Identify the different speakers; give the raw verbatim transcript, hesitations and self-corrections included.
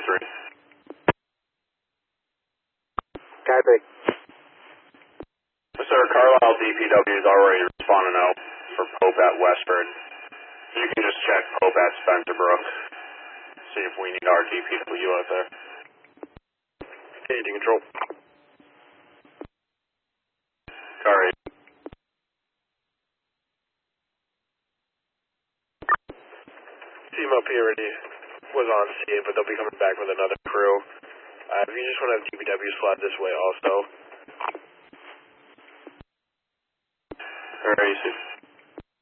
Speaker 1: three.
Speaker 2: Copy.
Speaker 1: Sir, Carlisle D P W is already responding out for Pope at Westford. You can just check Pope at Spencer Brook. See if we need our D P W out there.
Speaker 2: Aging control.
Speaker 1: Car eight.
Speaker 2: Team up here already was on scene, but they'll be coming back with another crew. Uh, if you just want to have D P Ws fly this way also.
Speaker 1: Very easy.